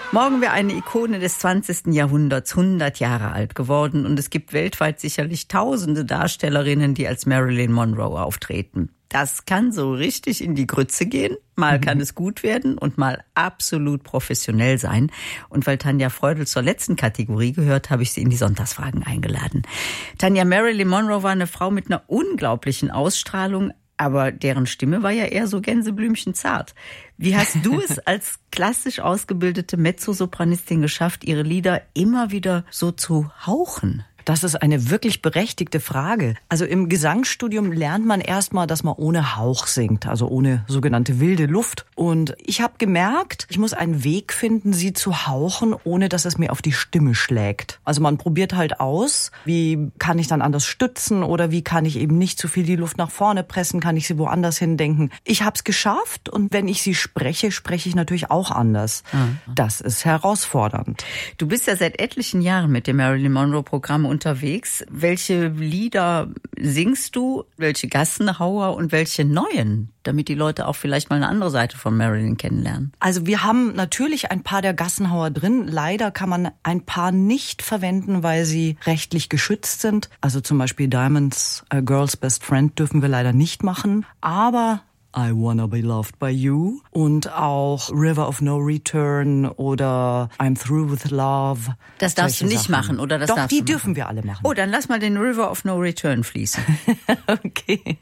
Morgen wäre eine Ikone des 20. Jahrhunderts 100 Jahre alt geworden und es gibt weltweit sicherlich tausende Darstellerinnen, die als Marilyn Monroe auftreten. Das kann so richtig in die Grütze gehen. Mal kann es gut werden und mal absolut professionell sein. Und weil Tanja Freudl zur letzten Kategorie gehört, habe ich sie in die Sonntagsfragen eingeladen. Tanja, Marilyn Monroe war eine Frau mit einer unglaublichen Ausstrahlung, aber deren Stimme war ja eher so gänseblümchenzart. Wie hast du es als klassisch ausgebildete Mezzosopranistin geschafft, ihre Lieder immer wieder so zu hauchen? Das ist eine wirklich berechtigte Frage. Also im Gesangsstudium lernt man erstmal, dass man ohne Hauch singt, also ohne sogenannte wilde Luft. Und ich habe gemerkt, ich muss einen Weg finden, sie zu hauchen, ohne dass es mir auf die Stimme schlägt. Also man probiert halt aus, wie kann ich dann anders stützen oder wie kann ich eben nicht zu viel die Luft nach vorne pressen, kann ich sie woanders hindenken. Ich habe es geschafft und wenn ich sie spreche, spreche ich natürlich auch anders. Das ist herausfordernd. Du bist ja seit etlichen Jahren mit dem Marilyn Monroe-Programm unterwegs. Welche Lieder singst du, welche Gassenhauer und welche neuen, damit die Leute auch vielleicht mal eine andere Seite von Marilyn kennenlernen? Also wir haben natürlich ein paar der Gassenhauer drin. Leider kann man ein paar nicht verwenden, weil sie rechtlich geschützt sind. Also zum Beispiel Diamonds, A Girl's Best Friend dürfen wir leider nicht machen. Aber I Wanna Be Loved by You und auch River of No Return oder I'm Through with Love. Das darfst du nicht machen, oder das Doch, darfst die du dürfen wir alle machen. Oh, dann lass mal den River of No Return fließen. Okay.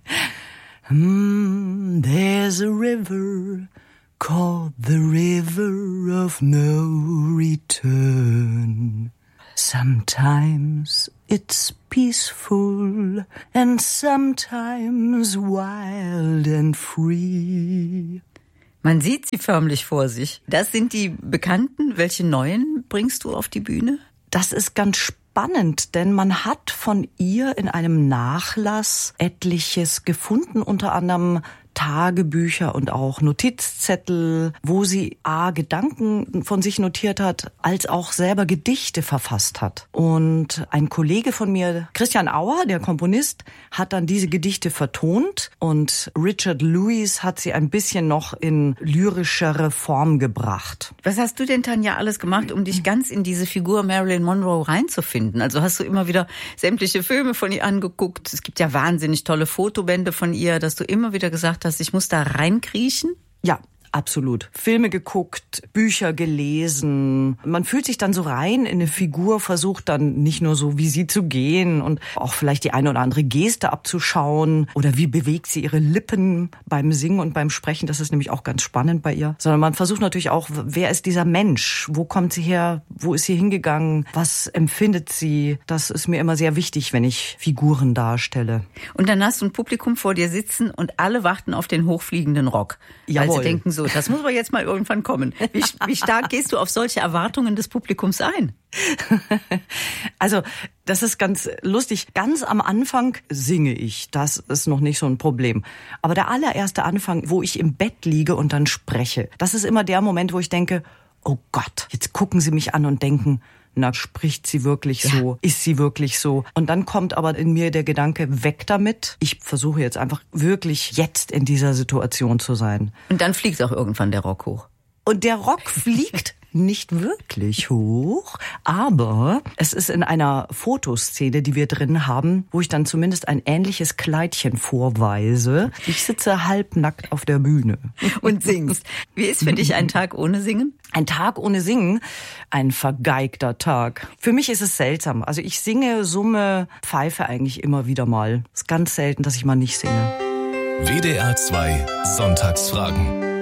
There's a river called the River of No Return. Sometimes it's peaceful and sometimes wild and free. Man sieht sie förmlich vor sich. Das sind die Bekannten. Welche neuen bringst du auf die Bühne? Das ist ganz spannend, denn man hat von ihr in einem Nachlass etliches gefunden, unter anderem Tagebücher und auch Notizzettel, wo sie Gedanken von sich notiert hat, als auch selber Gedichte verfasst hat. Und ein Kollege von mir, Christian Auer, der Komponist, hat dann diese Gedichte vertont und Richard Lewis hat sie ein bisschen noch in lyrischere Form gebracht. Was hast du denn, Tanja, alles gemacht, um dich ganz in diese Figur Marilyn Monroe reinzufinden? Also hast du immer wieder sämtliche Filme von ihr angeguckt? Es gibt ja wahnsinnig tolle Fotobände von ihr, dass du immer wieder gesagt hast, ich muss da reinkriechen? Ja, absolut. Filme geguckt, Bücher gelesen. Man fühlt sich dann so rein in eine Figur, versucht dann nicht nur so wie sie zu gehen und auch vielleicht die eine oder andere Geste abzuschauen oder wie bewegt sie ihre Lippen beim Singen und beim Sprechen. Das ist nämlich auch ganz spannend bei ihr. Sondern man versucht natürlich auch, wer ist dieser Mensch? Wo kommt sie her? Wo ist sie hingegangen? Was empfindet sie? Das ist mir immer sehr wichtig, wenn ich Figuren darstelle. Und dann hast du ein Publikum vor dir sitzen und alle warten auf den hochfliegenden Rock. Jawohl. Weil sie denken so, das muss aber jetzt mal irgendwann kommen. Wie stark gehst du auf solche Erwartungen des Publikums ein? Also, das ist ganz lustig. Ganz am Anfang singe ich. Das ist noch nicht so ein Problem. Aber der allererste Anfang, wo ich im Bett liege und dann spreche, das ist immer der Moment, wo ich denke, oh Gott, jetzt gucken sie mich an und denken, na, spricht sie wirklich so? Ja. Ist sie wirklich so? Und dann kommt aber in mir der Gedanke, weg damit. Ich versuche jetzt einfach wirklich jetzt in dieser Situation zu sein. Und dann fliegt auch irgendwann der Rock hoch. Und der Rock fliegt nicht wirklich hoch, aber es ist in einer Fotoszene, die wir drin haben, wo ich dann zumindest ein ähnliches Kleidchen vorweise. Ich sitze halbnackt auf der Bühne. Und singst. Wie ist für dich ein Tag ohne Singen? Ein Tag ohne Singen, ein vergeigter Tag. Für mich ist es seltsam. Also ich singe, summe, pfeife eigentlich immer wieder mal. Es ist ganz selten, dass ich mal nicht singe. WDR 2 Sonntagsfragen.